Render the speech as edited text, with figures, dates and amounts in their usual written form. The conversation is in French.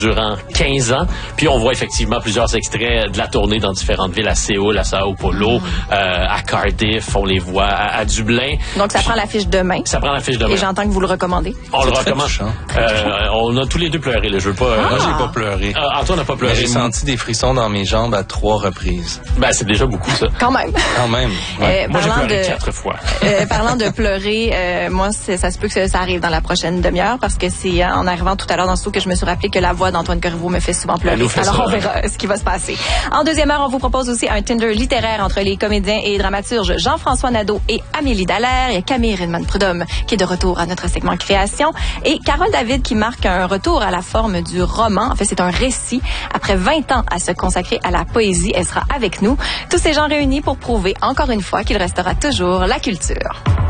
durant 15 ans. Puis on voit effectivement plusieurs extraits de la tournée dans différentes villes, à Séoul, à Sao Paulo, à Cardiff, on les voit à Dublin. Donc ça prend l'affiche demain. Ça prend l'affiche demain. Et j'entends que vous le recommandez. On le recommande. On a tous les deux pleuré, là. Je veux pas. Moi, j'ai pas pleuré. Antoine n'a pas pleuré. J'ai senti des frissons dans mes jambes à 3 reprises. Ben, c'est déjà beaucoup, ça. Quand même. Quand même. Ouais. Moi, j'ai pleuré 4 fois. Parlant de pleurer, moi, ça se peut que ça arrive dans la prochaine demi-heure parce que c'est en arrivant tout à l'heure dans ce show que je me suis rappelé que la voix d'Antoine Corriveau me fait souvent pleurer. Alors, on verra ce qui va se passer. En deuxième heure, on vous propose aussi un Tinder littéraire entre les comédiens et dramaturges Jean-François Nadeau et Amélie Dallaire. Il y a Camille Redman-Prudhomme qui est de retour à notre segment création et Carole David qui marque un retour à la forme du roman. En fait, c'est un récit. Après 20 ans à se consacrer à la poésie, elle sera avec nous. Tous ces gens réunis pour prouver encore une fois qu'il restera toujours la culture.